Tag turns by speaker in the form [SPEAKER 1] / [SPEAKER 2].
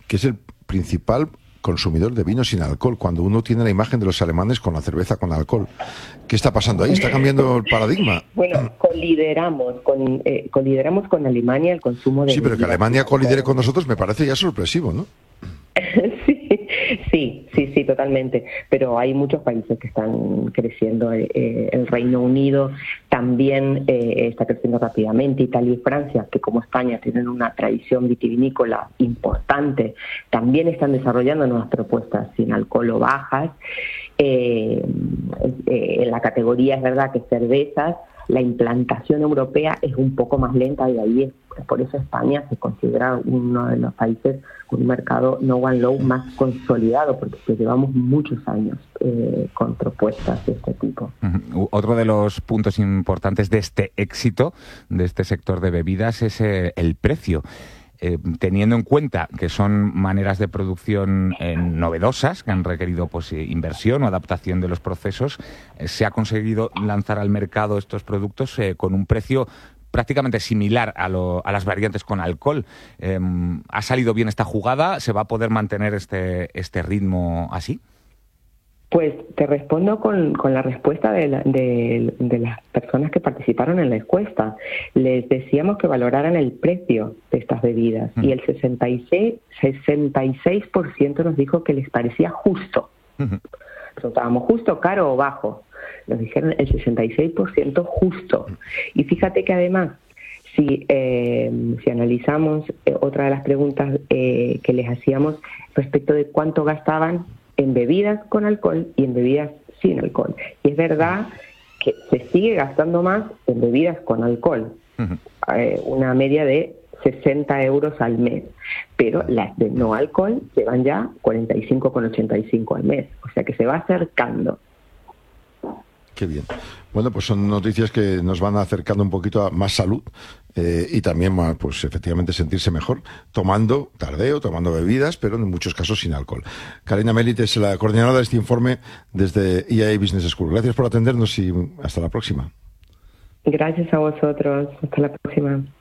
[SPEAKER 1] que es el principal consumidor de vino sin alcohol, cuando uno tiene la imagen de los alemanes con la cerveza con alcohol. ¿Qué está pasando ahí? ¿Está cambiando el paradigma?
[SPEAKER 2] Bueno, colideramos con Alemania el consumo de...
[SPEAKER 1] Sí, pero que Alemania colidere con nosotros me parece ya sorpresivo, ¿no?
[SPEAKER 2] Sí, totalmente. Pero hay muchos países que están creciendo. El Reino Unido también está creciendo rápidamente. Italia y Francia, que como España tienen una tradición vitivinícola importante, también están desarrollando nuevas propuestas sin alcohol o bajas. En la categoría es verdad que cervezas, la implantación europea es un poco más lenta y ahí por eso España se considera uno de los países con un mercado no one low más consolidado, porque llevamos muchos años con propuestas de este tipo.
[SPEAKER 3] Otro de los puntos importantes de este éxito de este sector de bebidas es el precio. Teniendo en cuenta que son maneras de producción novedosas, que han requerido inversión o adaptación de los procesos, se ha conseguido lanzar al mercado estos productos con un precio prácticamente similar a las variantes con alcohol. ¿Ha salido bien esta jugada? ¿Se va a poder mantener este ritmo así?
[SPEAKER 2] Pues te respondo con la respuesta de las personas que participaron en la encuesta. Les decíamos que valoraran el precio de estas bebidas y el 66% nos dijo que les parecía justo. Preguntábamos, ¿justo, caro o bajo? Nos dijeron el 66% justo. Y fíjate que además, si analizamos otra de las preguntas que les hacíamos respecto de cuánto gastaban en bebidas con alcohol y en bebidas sin alcohol. Y es verdad que se sigue gastando más en bebidas con alcohol, una media de 60 euros al mes, pero las de no alcohol llevan ya 45,85 al mes, o sea que se va acercando.
[SPEAKER 1] Qué bien. Bueno, pues son noticias que nos van acercando un poquito a más salud y también, pues efectivamente, sentirse mejor tomando bebidas, pero en muchos casos sin alcohol. Carina Melit es la coordinadora de este informe desde EIA Business School. Gracias por atendernos y hasta la próxima.
[SPEAKER 2] Gracias a vosotros. Hasta la próxima.